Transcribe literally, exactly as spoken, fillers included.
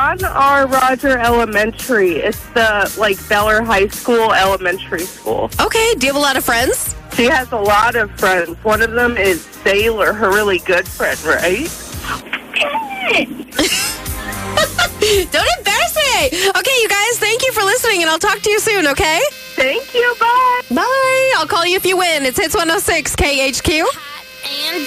on our Roger Elementary. It's the, like, Beller High School Elementary School. Okay. Do you have a lot of friends? She has a lot of friends. One of them is Sailor, her really good friend, right? Don't embarrass me. Okay, you guys, thank you for listening, and I'll talk to you soon, okay? Thank you. Bye. Bye. I'll call you if you win. It's Hits one oh six K H Q. And